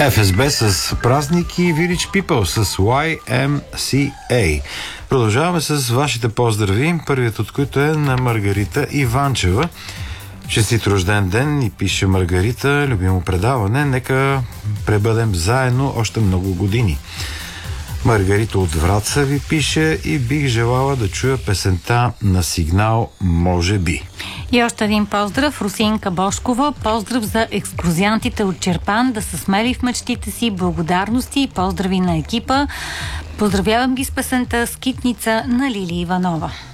ФСБ с празник и Village People с YMCA. Продължаваме с вашите поздрави, първият от които е на Маргарита Иванчева. Честит рожден ден, и пише Маргарита, любимо предаване, нека пребъдем заедно още много години. Маргарита от Враца ви пише и бих желала да чуя песента на Сигнал "Може би". И още един поздрав, Русинка Бошкова. Поздрав за екскурзиантите от Чирпан, да са смели в мечтите си, благодарности и поздрави на екипа. Поздравявам ги с песента "Скитница" на Лили Иванова.